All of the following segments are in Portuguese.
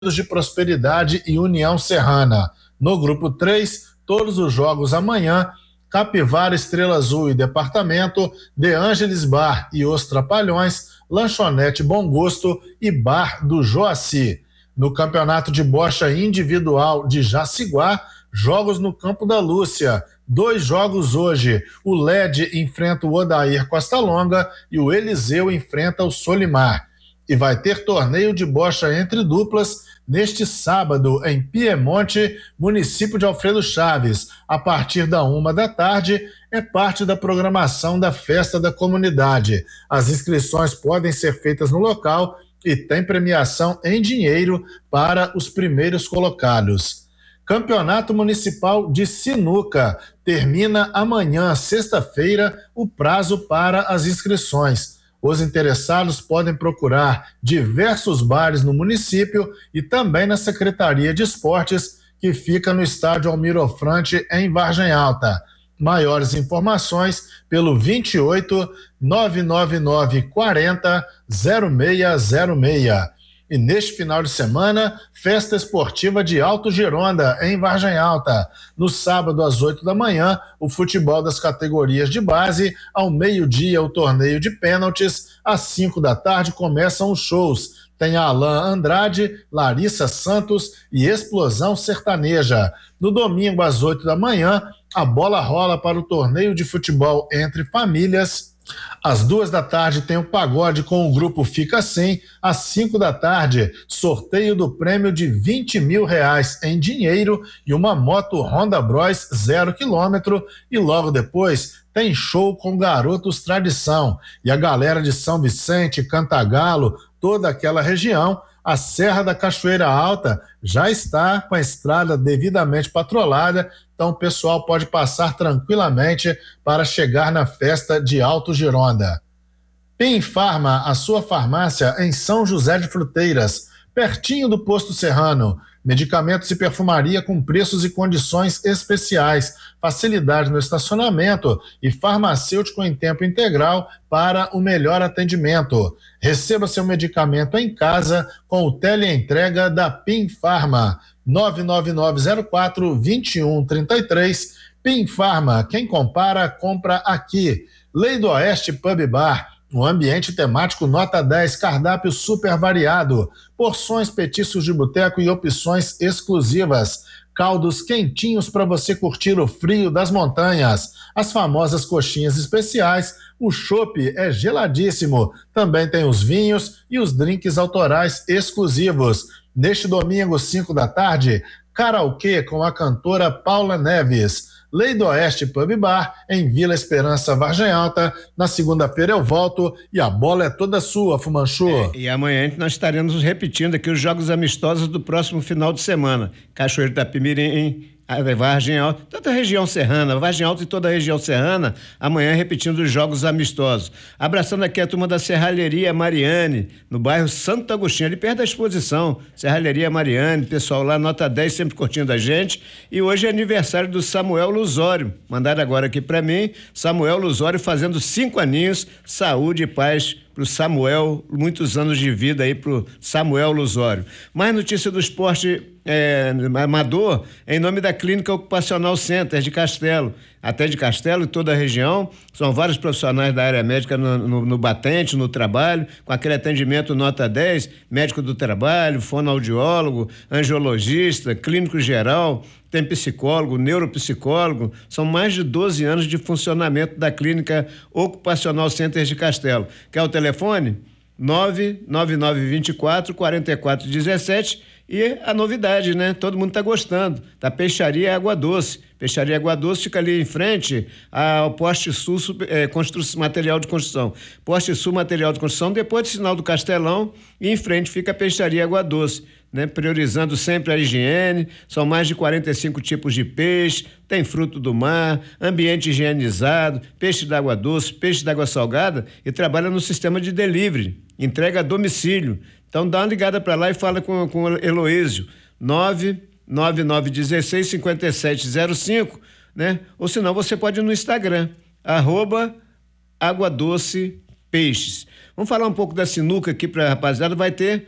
de Prosperidade e União Serrana. No grupo 3, todos os jogos amanhã: Capivara, Estrela Azul e Departamento, De Ângeles Bar e Os Trapalhões, Lanchonete Bom Gosto e Bar do Joaci. No Campeonato de Bocha Individual de Jaciguá, jogos no Campo da Lúcia. 2 jogos hoje: o LED enfrenta o Odair Costa Longa e o Eliseu enfrenta o Solimar. E vai ter torneio de bocha entre duplas neste sábado em Piemonte, município de Alfredo Chaves, a partir da 13h. É parte da programação da Festa da Comunidade. As inscrições podem ser feitas no local e tem premiação em dinheiro para os primeiros colocados. Campeonato Municipal de Sinuca. Termina amanhã, sexta-feira, o prazo para as inscrições. Os interessados podem procurar diversos bares no município e também na Secretaria de Esportes, que fica no estádio Almiro Frante, em Vargem Alta. Maiores informações pelo 28 999 40 0606. E neste final de semana, festa esportiva de Alto Gironda, em Vargem Alta. No sábado, às 8h, o futebol das categorias de base. Ao meio-dia, o torneio de pênaltis. Às 5h começam os shows. Tem Alan Andrade, Larissa Santos e Explosão Sertaneja. No domingo, às 8h, a bola rola para o torneio de futebol entre famílias. Às 2h tem o pagode com o grupo Fica Assim. Às 5h, sorteio do prêmio de R$20 mil em dinheiro e uma moto Honda Bros 0 km. E logo depois tem show com Garotos Tradição. E a galera de São Vicente, Cantagalo, toda aquela região. A Serra da Cachoeira Alta já está com a estrada devidamente patrolada, então o pessoal pode passar tranquilamente para chegar na festa de Alto Gironda. Pim Farma, a sua farmácia em São José de Fruteiras, pertinho do Posto Serrano. Medicamentos e perfumaria com preços e condições especiais, facilidade no estacionamento e farmacêutico em tempo integral para o melhor atendimento. Receba seu medicamento em casa com o teleentrega da Pim Farma. 99904-2133. Pim Farma, quem compara, compra aqui. Lei do Oeste Pub Bar. Um ambiente temático nota 10, cardápio super variado, porções, petiscos de boteco e opções exclusivas. Caldos quentinhos para você curtir o frio das montanhas. As famosas coxinhas especiais. O chopp é geladíssimo. Também tem os vinhos e os drinks autorais exclusivos. Neste domingo, 5h, karaokê com a cantora Paula Neves. Lei do Oeste Pub Bar, em Vila Esperança, Vargem Alta. Na segunda-feira eu volto e a bola é toda sua, Fumanchu. E amanhã nós estaremos repetindo aqui os jogos amistosos do próximo final de semana. Cachoeiro da Pimirim, Vargem Alta, toda a região serrana, Vargem Alta e toda a região serrana, amanhã repetindo os jogos amistosos. Abraçando aqui a turma da Serralheria Mariane, no bairro Santo Agostinho, ali perto da exposição. Serralheria Mariane, pessoal lá, nota 10, sempre curtindo a gente. E hoje é aniversário do Samuel Lusório. Mandaram agora aqui pra mim, Samuel Lusório fazendo 5 aninhos, saúde e paz pro Samuel, muitos anos de vida aí pro Samuel Lusório. Mais notícia do esporte amador, em nome da Clínica Ocupacional Center de Castelo, até de Castelo e toda a região. São vários profissionais da área médica no batente, no trabalho, com aquele atendimento nota 10, médico do trabalho, fonoaudiólogo, angiologista, clínico geral, tem psicólogo, neuropsicólogo. São mais de 12 anos de funcionamento da Clínica Ocupacional Center de Castelo. Quer o telefone? 99924-4417. E a novidade, né? Todo mundo tá gostando, da Peixaria Água Doce. Peixaria Água Doce fica ali em frente ao Poste Sul Material de Construção. Poste Sul Material de Construção, depois do sinal do Castelão, e em frente fica a Peixaria Água Doce, né? Priorizando sempre a higiene. São mais de 45 tipos de peixe, tem fruto do mar, ambiente higienizado, peixe d'água doce, peixe d'água salgada, e trabalha no sistema de delivery, entrega a domicílio. Então dá uma ligada para lá e fala com o Heloísio, 999165705, né? Ou senão você pode ir no Instagram, @Água Doce Peixes. Vamos falar um pouco da sinuca aqui para a rapaziada. Vai ter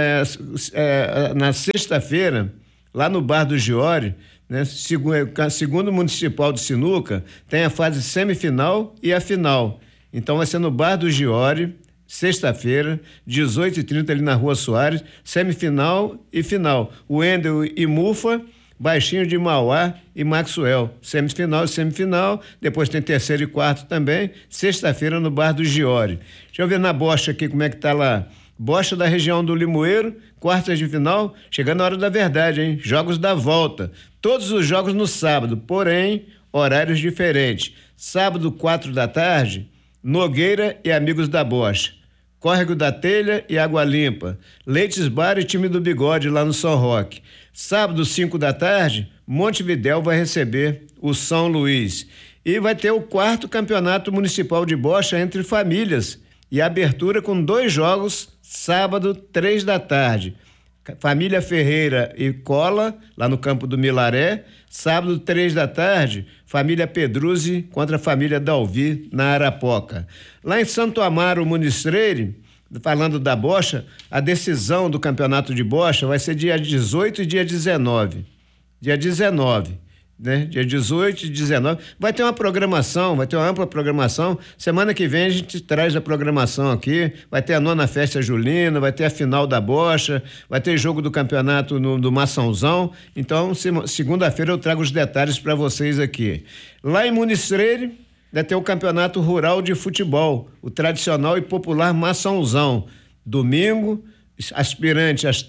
na sexta-feira, lá no Bar do Giori, né? Segundo Municipal de Sinuca, tem a fase semifinal e a final. Então vai ser no Bar do Giori, sexta-feira, 18h30, ali na Rua Soares, semifinal e final. Wendel e Mufa, Baixinho de Mauá e Maxwell. Semifinal, depois tem terceiro e quarto também, sexta-feira no Bar do Giori. Deixa eu ver na bocha aqui como é que tá lá. Bocha da região do Limoeiro, quartas de final, chegando a hora da verdade, hein? Jogos da volta. Todos os jogos no sábado, porém, horários diferentes. Sábado, 4 da tarde, Nogueira e Amigos da Bocha. Córrego da Telha e Água Limpa. Leites Bar e Time do Bigode lá no São Roque. Sábado, 5 da tarde, Montevidéu vai receber o São Luís. E vai ter o 4º Campeonato Municipal de Bocha entre famílias. E abertura com 2 jogos, sábado, 3 da tarde. Família Ferreira e Cola, lá no campo do Milaré. Sábado, 3 da tarde, família Pedruzzi contra a família Dalvi, na Arapoca. Lá em Santo Amaro, Munistreire, falando da bocha, a decisão do campeonato de bocha vai ser dia 18 e dia 19. Dia 19, né? Dia 18 e 19. Vai ter uma programação, vai ter uma ampla programação. Semana que vem a gente traz a programação aqui. Vai ter a 9ª Festa Julina, vai ter a final da bocha, vai ter jogo do campeonato do Maçãozão. Então, segunda-feira eu trago os detalhes para vocês aqui. Lá em Munistreire, vai ter o Campeonato Rural de Futebol, o tradicional e popular Maçãozão. Domingo, aspirante às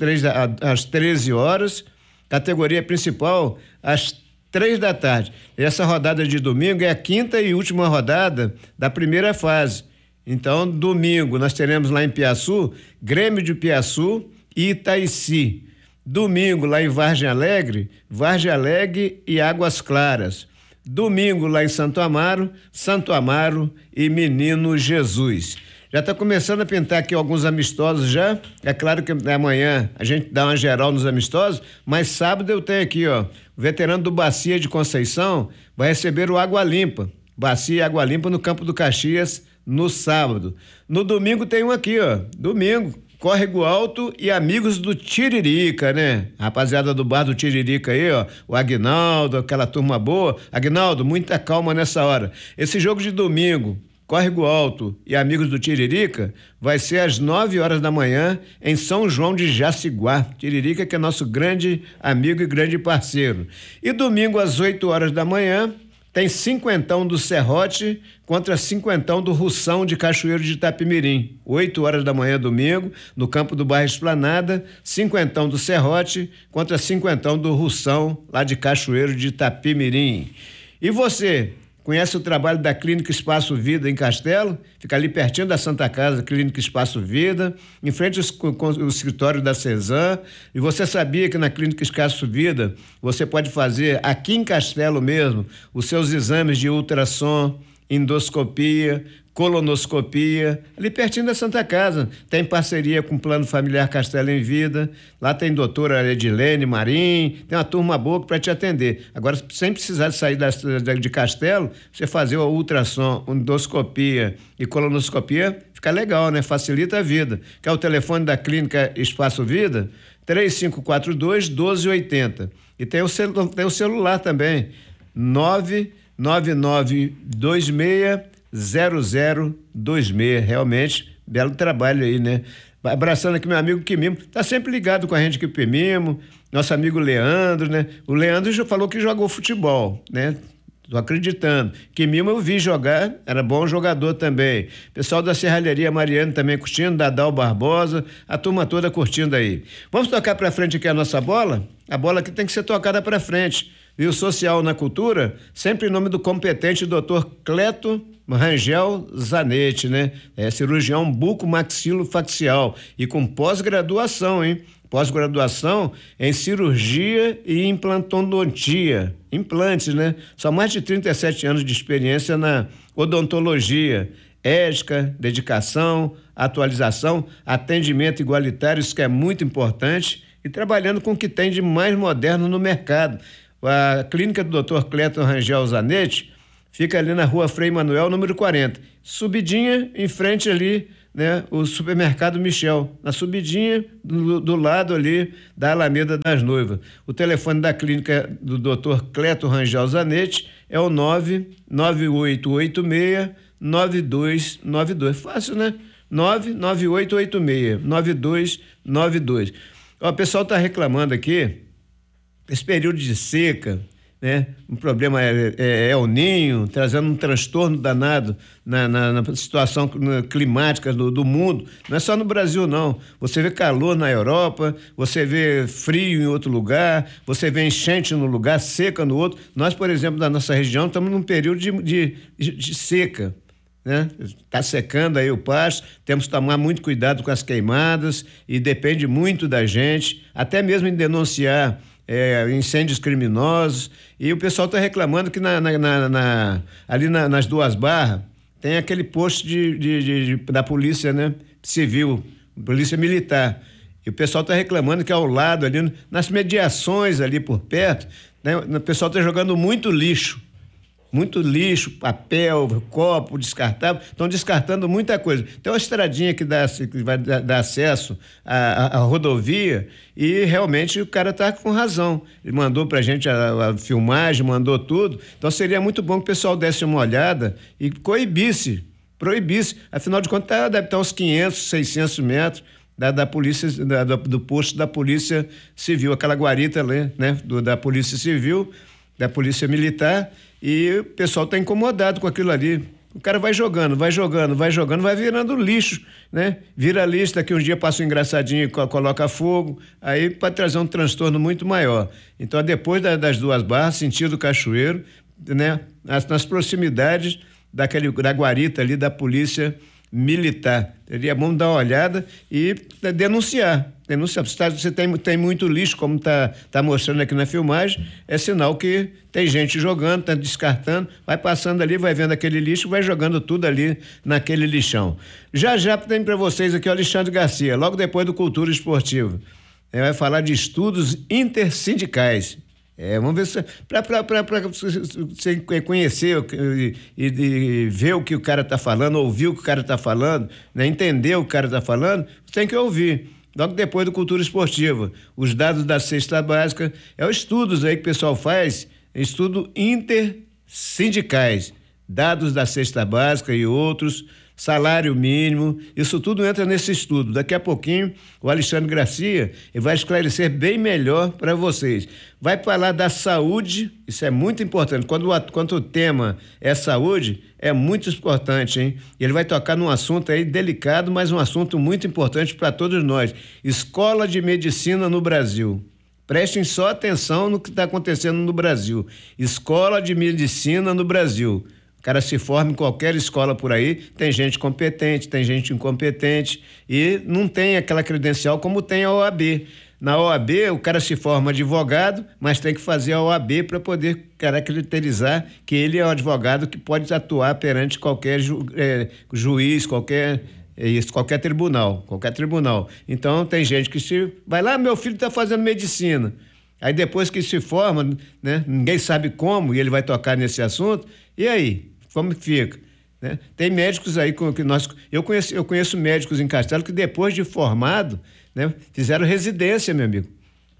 13 horas, categoria principal às 3 da tarde. Essa rodada de domingo é a 5ª e última rodada da primeira fase. Então, domingo, nós teremos lá em Piaçu, Grêmio de Piaçu e Itaici. Domingo, lá em Vargem Alegre e Águas Claras. Domingo, lá em Santo Amaro e Menino Jesus. Já está começando a pintar aqui alguns amistosos já. É claro que amanhã a gente dá uma geral nos amistosos, mas sábado eu tenho aqui, ó, o veterano do Bacia de Conceição vai receber o Água Limpa. Bacia e Água Limpa no Campo do Caxias no sábado. No domingo tem um aqui, ó. Domingo, Córrego Alto e Amigos do Tiririca, né? Rapaziada do Bar do Tiririca aí, ó, o Aguinaldo, aquela turma boa. Aguinaldo, muita calma nessa hora. Esse jogo de domingo, Córrego Alto e Amigos do Tiririca, vai ser às 9 horas da manhã em São João de Jaciguá. Tiririca, que é nosso grande amigo e grande parceiro. E domingo às 8 horas da manhã tem 50 do Serrote contra 50 do Russão de Cachoeiro de Itapimirim. 8 horas da manhã, domingo, no campo do bairro Esplanada, 50 do Serrote contra 50 do Russão, lá de Cachoeiro de Itapimirim. E você, conhece o trabalho da Clínica Espaço Vida em Castelo? Fica ali pertinho da Santa Casa, Clínica Espaço Vida, em frente ao escritório da Cezan. E você sabia que na Clínica Espaço Vida você pode fazer aqui em Castelo mesmo os seus exames de ultrassom, endoscopia, colonoscopia, ali pertinho da Santa Casa. Tem parceria com o Plano Familiar Castelo em Vida. Lá tem doutora Edilene Marim, tem uma turma boa para te atender. Agora, sem precisar de sair de Castelo, você fazer o ultrassom, endoscopia e colonoscopia, fica legal, né? Facilita a vida. Que é o telefone da Clínica Espaço Vida, 3542-1280. E tem o celular também, 999260026. Realmente, belo trabalho aí, né? Abraçando aqui meu amigo Quimimo, tá sempre ligado com a gente aqui, Quimimo, nosso amigo Leandro, né? O Leandro já falou que jogou futebol, né? Tô acreditando. Quimimo eu vi jogar, era bom jogador também. Pessoal da Serralheria Mariano também curtindo, Dadal Barbosa, a turma toda curtindo aí. Vamos tocar pra frente aqui a nossa bola? A bola aqui tem que ser tocada pra frente. E o Social na Cultura, sempre em nome do competente Dr. Cleto Rangel Zanetti, né? É cirurgião buco-maxilo-facial e com pós-graduação, hein? Pós-graduação em cirurgia e implantodontia. Implantes, né? São mais de 37 anos de experiência na odontologia. Ética, dedicação, atualização, atendimento igualitário, isso que é muito importante, e trabalhando com o que tem de mais moderno no mercado. A clínica do Dr. Cleto Rangel Zanetti fica ali na Rua Frei Manuel, número 40. Subidinha, em frente ali, né, o supermercado Michel, na subidinha do lado ali da Alameda das Noivas. O telefone da clínica do Dr. Cleto Rangel Zanetti é o 99886-9292. Fácil, né? 99886-9292. Ó, o pessoal está reclamando aqui, esse período de seca, né? Um problema é El Ninho, trazendo um transtorno danado na situação climática do mundo. Não é só no Brasil, não. Você vê calor na Europa, você vê frio em outro lugar, você vê enchente num lugar, seca no outro. Nós, por exemplo, na nossa região, estamos num período de seca, né? Está secando aí o pasto, temos que tomar muito cuidado com as queimadas e depende muito da gente, até mesmo em denunciar incêndios criminosos. E o pessoal está reclamando que ali nas Duas Barras tem aquele posto da polícia, né, civil, polícia militar. E o pessoal está reclamando que ao lado ali, nas mediações ali por perto, né, o pessoal está jogando muito lixo, papel, copo descartável, estão descartando muita coisa. Tem uma estradinha que vai dar acesso à rodovia e realmente o cara está com razão. Ele mandou pra gente a filmagem, mandou tudo. Então seria muito bom que o pessoal desse uma olhada e proibisse. Afinal de contas, deve estar uns 500, 600 metros da polícia, do posto da Polícia Civil, aquela guarita ali, né, da Polícia Civil, da Polícia Militar. E o pessoal está incomodado com aquilo ali. O cara vai jogando, vai virando lixo, né? Vira lixo, daqui uns dias passa um engraçadinho e coloca fogo, aí pode trazer um transtorno muito maior. Então, depois das Duas Barras, sentido Cachoeiro, né? Nas proximidades da guarita ali da Polícia Militar. Seria bom dar uma olhada e denunciar. Você tem muito lixo, como tá mostrando aqui na filmagem, é sinal que tem gente jogando, tá descartando, vai passando ali, vai vendo aquele lixo, vai jogando tudo ali naquele lixão. Já tem para vocês aqui o Alexandre Garcia, logo depois do Cultura Esportiva. Ele vai falar de estudos intersindicais. Vamos ver se para você conhecer e ver o que o cara está falando, ouvir o que o cara está falando, né, entender o que o cara está falando, você tem que ouvir. Logo depois do Cultura Esportiva, os dados da cesta básica, os estudos aí que o pessoal faz, estudo intersindicais, dados da cesta básica e outros, salário mínimo, isso tudo entra nesse estudo. Daqui a pouquinho o Alexandre Garcia vai esclarecer bem melhor para vocês. Vai falar da saúde, isso é muito importante. Quando o tema é saúde, é muito importante, hein? Ele vai tocar num assunto aí delicado, mas um assunto muito importante para todos nós. Escola de Medicina no Brasil. Prestem só atenção no que está acontecendo no Brasil. Escola de Medicina no Brasil. O cara se forma em qualquer escola por aí, tem gente competente, tem gente incompetente e não tem aquela credencial como tem a OAB. Na OAB, o cara se forma advogado, mas tem que fazer a OAB para poder caracterizar que ele é um advogado que pode atuar perante qualquer juiz, qualquer tribunal. Então, tem gente que vai lá, meu filho está fazendo medicina. Aí depois que se forma, né, ninguém sabe como, e ele vai tocar nesse assunto, e aí? Como fica? Né? Tem médicos aí eu conheço médicos em Castelo que depois de formado, né, fizeram residência, meu amigo.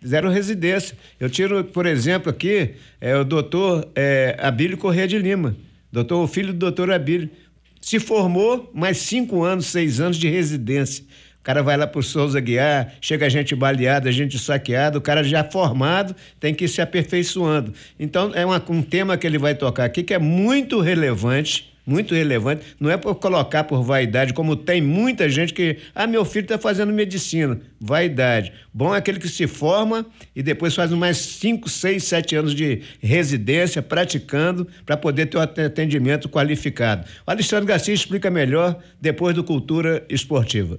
Eu tiro, por exemplo, aqui, o doutor Abílio Corrêa de Lima, o filho do doutor Abílio. Se formou, mais 5 anos, 6 anos de residência. O cara vai lá pro Souza Aguiar, chega gente baleada, gente saqueada, o cara já formado tem que ir se aperfeiçoando. Então, é um tema que ele vai tocar aqui que é muito relevante, não é por colocar por vaidade, como tem muita gente que, meu filho está fazendo medicina, vaidade. Bom é aquele que se forma e depois faz mais 5, 6, 7 anos de residência, praticando, para poder ter um atendimento qualificado. O Alexandre Garcia explica melhor depois do Cultura Esportiva.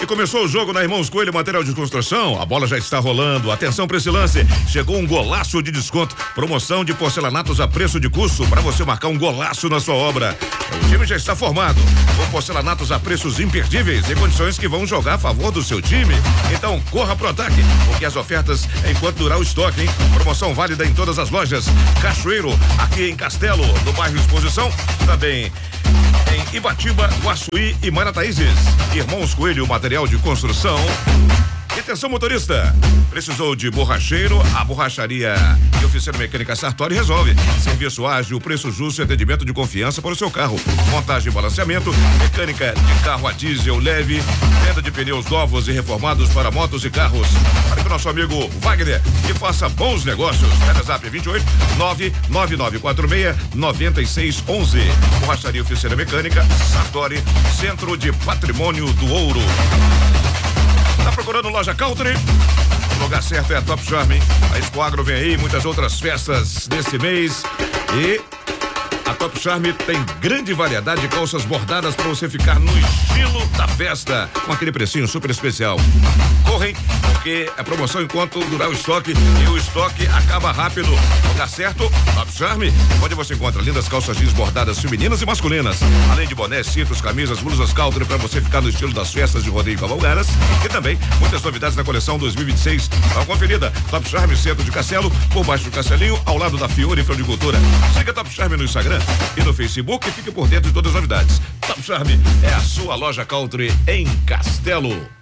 começou o jogo na Irmãos Coelho Material de Construção. A bola já está rolando. Atenção para esse lance. Chegou um golaço de desconto. Promoção de porcelanatos a preço de custo para você marcar um golaço na sua obra. O time já está formado. Com porcelanatos a preços imperdíveis e condições que vão jogar a favor do seu time. Então corra pro ataque, porque as ofertas enquanto durar o estoque, hein? Promoção válida em todas as lojas. Cachoeiro, aqui em Castelo, no bairro Exposição. Também em Ibatiba, Guaçuí e Marataízes. Irmãos Coelho Material de Construção. Atenção, motorista, precisou de borracheiro? A borracharia e oficina mecânica Sartori resolve. Serviço ágil, preço justo e atendimento de confiança para o seu carro. Montagem e balanceamento, mecânica de carro a diesel leve, venda de pneus novos e reformados para motos e carros. Para que o nosso amigo Wagner que faça bons negócios. WhatsApp 28 99946 9611. Borracharia e oficina mecânica Sartori, Centro de Patrimônio do Ouro. Tá procurando loja Country? O lugar certo é a Top Charm, hein? A Expo Agro vem aí, muitas outras festas desse mês e a Top Charm tem grande variedade de calças bordadas para você ficar no estilo da festa, com aquele precinho super especial. Correm, porque é promoção enquanto durar o estoque e o estoque acaba rápido. Lugar certo, Top Charm, onde você encontra lindas calças jeans bordadas femininas e masculinas, além de bonés, cintos, camisas, blusas country para você ficar no estilo das festas de rodeio e cavalgadas e também muitas novidades na coleção 2026. Dá uma conferida, Top Charm, centro de Castelo, por baixo do Castelinho, ao lado da Fiore Floricultura. Siga Top Charm no Instagram e no Facebook e fique por dentro de todas as novidades. Top Charm é a sua loja country em Castelo.